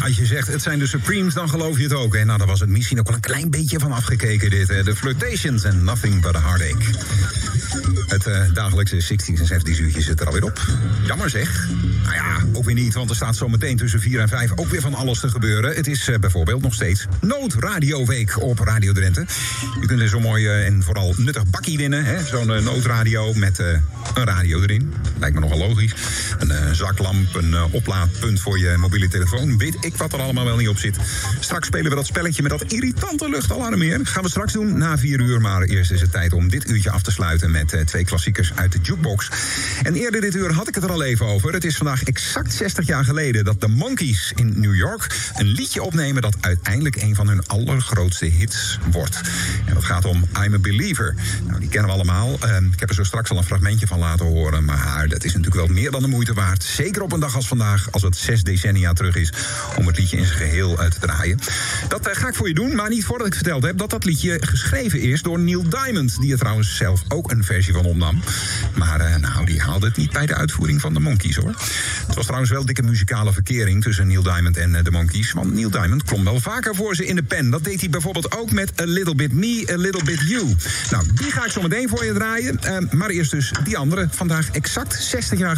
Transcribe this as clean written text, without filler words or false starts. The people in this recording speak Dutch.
als je zegt het zijn de Supremes, dan geloof je het ook. Hè? Nou, daar was het misschien ook wel een klein beetje van afgekeken dit. De Flirtations and Nothing But A Heartache. Het dagelijkse 60s en 70s uurtje zit er alweer op. Jammer zeg. Nou ja, ook weer niet, want er staat zo meteen tussen 4 en 5 ook weer van alles te gebeuren. Het is bijvoorbeeld nog steeds Noodradioweek op Radio Drenthe. Je kunt er zo'n mooi en vooral nuttig bakkie winnen. Hè? Zo'n noodradio met een radio erin. Lijkt me nogal logisch. Een zaklamp, een oplaadpunt voor je mobiele telefoon. Weet ik wat er allemaal wel niet op zit. Straks spelen we dat spelletje met dat irritante luchtalarm meer. Gaan we straks doen na 4 uur. Maar eerst is het tijd om dit uurtje af te sluiten met 2 klassiekers uit de jukebox. En eerder dit uur had ik het er al even over. Het is vandaag exact 60 jaar geleden dat de Monkees in New York een liedje opnemen dat uiteindelijk een van hun allergrootste hits wordt. En dat gaat om I'm a Believer. Nou, die kennen we allemaal. Ik heb er zo straks al een fragmentje van laten horen. Maar dat is natuurlijk wel meer dan de moeite waard. Zeker op een dag als vandaag, als het 6 decennia terug is, om het liedje in zijn geheel te draaien. Dat ga ik voor je doen, maar niet voordat ik verteld heb dat liedje geschreven is door Neil Diamond, die er trouwens zelf ook een versie van opnam. Maar die haalde het niet bij de uitvoering van de Monkees, hoor. Het was trouwens wel dikke muzikale verkering tussen Neil Diamond en de Monkees, want Neil Diamond klom wel vaker voor ze in de pen. Dat deed hij bijvoorbeeld ook met A Little Bit Me, A Little Bit You. Nou, die ga ik zo meteen voor je draaien. Maar eerst dus die andere. Vandaag exact 60 jaar